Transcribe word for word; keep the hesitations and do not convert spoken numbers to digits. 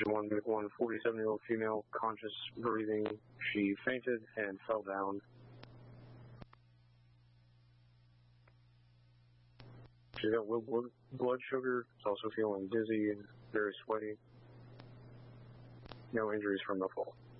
Engine one, Mech one, forty-seven-year-old female, conscious, breathing. She fainted and fell down. She's got low blood sugar, is also feeling dizzy and very sweaty. No injuries from the fall.